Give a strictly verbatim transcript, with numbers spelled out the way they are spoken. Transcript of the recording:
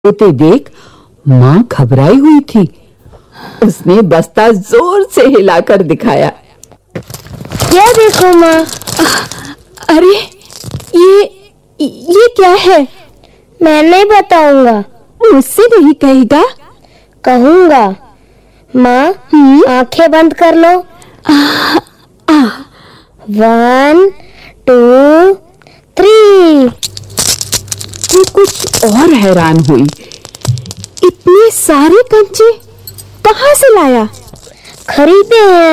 होते देख माँ घबराई हुई थी। उसने बस्ता जोर से हिलाकर दिखाया। ये देखो माँ। अरे ये ये क्या है? मैं नहीं बताऊंगा। मुझसे नहीं कहेगा? कहूंगा। माँ आंखें बंद कर लो। आ, आ, वन टू थ्री। वो कुछ और हैरान हुई। इतने सारे कंचे कहाँ से लाया? खरीदे हैं।